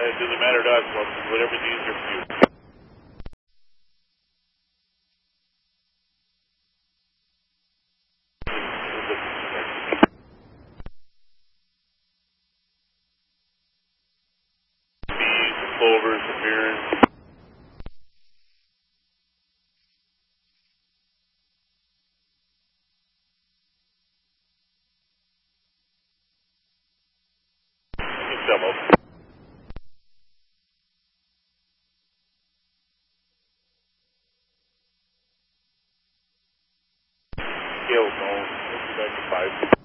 It doesn't matter to us. Whatever's easier for you. Clovers, the mirrors. Demo. Scale phone. Back to 5.